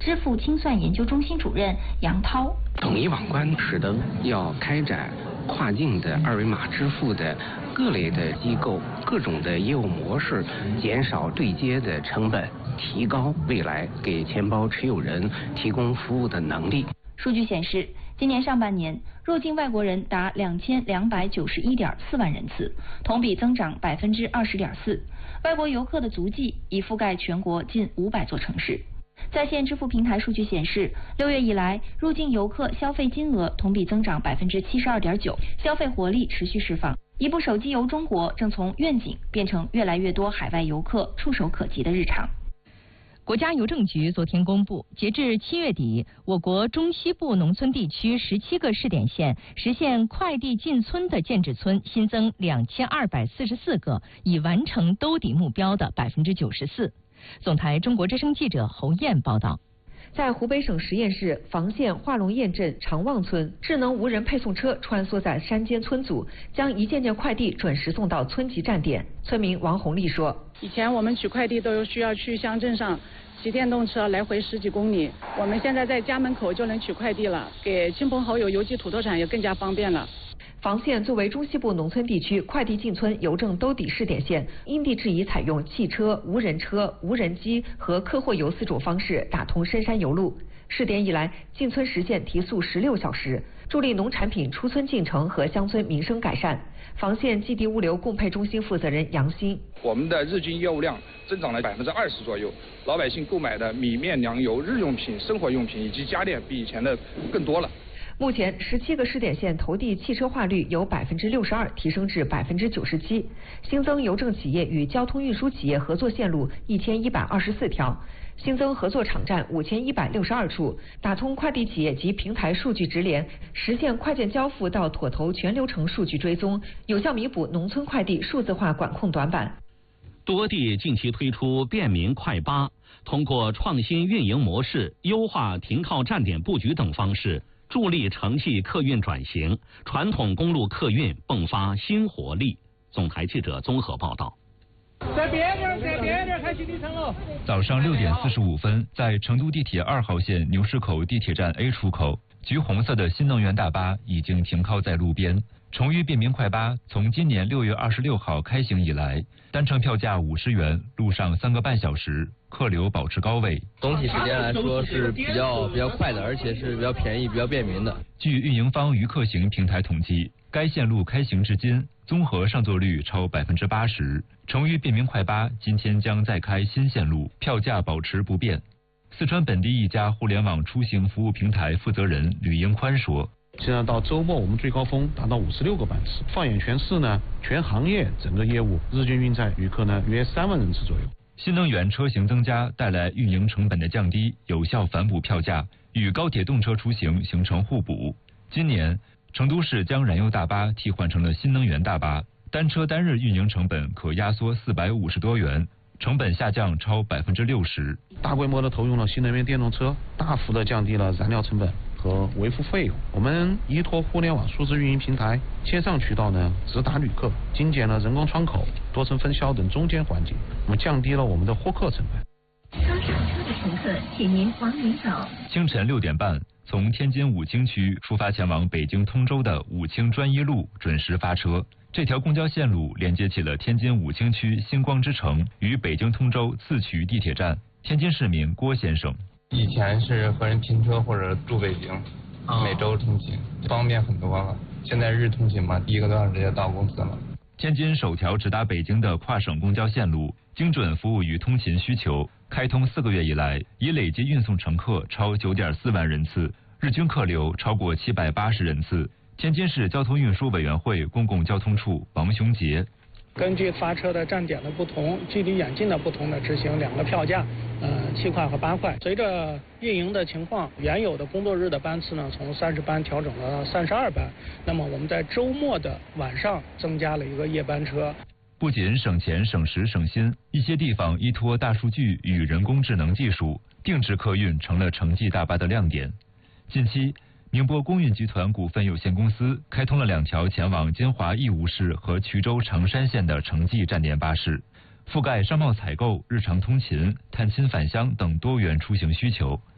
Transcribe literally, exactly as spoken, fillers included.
支付清算研究中心主任杨涛。 统一网关使得要开展跨境的二维码支付的各类的机构各种的业务模式，减少对接的成本，提高未来给钱包持有人提供服务的能力。 数据显示，今年上半年入境外国人达两千两百九十一点四万人次，同比增长百分之二十点四。外国游客的足迹已覆盖全国近五百座城市。在线支付平台数据显示，六月以来，入境游客消费金额同比增长百分之七十二点九，消费活力持续释放。一部手机游中国正从愿景变成越来越多海外游客触手可及的日常。 国家邮政局昨天公布，截至七月底，我国中西部农村地区十七个试点县实现快递进村的建制村新增两千二百四十四个，已完成兜底目标的百分之九十四。总台中国之声记者侯燕报道。 在湖北省十堰市房县化龙堰镇长旺村，智能无人配送车穿梭在山间村组，将一件件快递准时送到村级站点。村民王红丽说：“ 以前我们取快递都有需要去乡镇上骑电动车来回十几公里，我们现在在家门口就能取快递了，给亲朋好友邮寄土特产也更加方便了。” 房县作为中西部农村地区快递进村邮政兜底试点县，因地制宜采用汽车、无人车、无人机和客货邮四种方式打通深山邮路。试点以来，进村实现提速十六小时，助力农产品出村进城和乡村民生改善。房县寄递物流供配中心负责人杨鑫：“ 我们的日均业务量增长了百分之二十左右，老百姓购买的米面粮油、日用品、生活用品以及家电比以前的更多了。” 目前，十七个试点县投递汽车化率由百分之六十二提升至百分之九十七，新增邮政企业与交通运输企业合作线路一千一百二十四条，新增合作场站五千一百六十二处，打通快递企业及平台数据直连，实现快件交付到妥投全流程数据追踪，有效弥补农村快递数字化管控短板。 多地近期推出便民快巴，通过创新运营模式、优化停靠站点布局等方式，助力城际客运转型，传统公路客运迸发新活力。总台记者综合报道。 再边点，再边点，开行李层了。 早上六点四十五分，在成都地铁二号线牛市口地铁站 A 出口，橘红色的新能源大巴已经停靠在路边。崇越便民快巴从今年六月二十六号开行以来，单程票价五十元，路上三个半小时，客流保持高位。 总体时间来说是比较比较快的，而且是比较便宜、比较便民的。 据运营方渔客行平台统计，该线路开行至今，综合上座率超百分之八十。崇越便民快巴今天将再开新线路，票价保持不变。四川本地一家互联网出行服务平台负责人吕英宽说。 现在到周末，我们最高峰达到五十六个班次。放眼全市呢，全行业整个业务日均运载旅客呢约三万人次左右。 新能源车型增加带来运营成本的降低，有效反哺票价，与高铁动车出行形成互补。今年，成都市将燃油大巴替换成了新能源大巴，单车单日运营成本可压缩四百五十多元，成本下降超百分之六十。 大规模的投用了新能源电动车，大幅的降低了燃料成本和维护费用。我们依托互联网数字运营平台、线上渠道呢，直达旅客，精简了人工窗口、多层分销等中间环节，我们降低了我们的获客成本。 刚上车的乘客，请您往里走。 清晨六点半，从天津武清区出发前往北京通州的武清专一路准时发车。这条公交线路连接起了天津武清区星光之城与北京通州自衢地铁站。天津市民郭先生。 以前是和人拼车或者住北京，每周通勤方便很多了。现在日通勤嘛，第一个多小时就到公司了。 天津首条直达北京的跨省公交线路，精准服务于通勤需求。开通四个月以来，已累计运送乘客超九点四万人次，日均客流超过七百八十人次。天津市交通运输委员会公共交通处王雄杰。 根据发车的站点的不同，距离远近的不同的执行两个票价，呃，七块和八块。随着运营的情况，原有的工作日的班次呢，从三十班调整了三十二班。那么我们在周末的晚上增加了一个夜班车。 不仅省钱省时省心，一些地方依托大数据与人工智能技术，定制客运成了城际大巴的亮点。近期，宁波公运集团股份有限公司开通了两条前往金华义乌市和衢州长山县的城际站点巴士，覆盖商贸采购、日常通勤、探亲返乡等多元出行需求。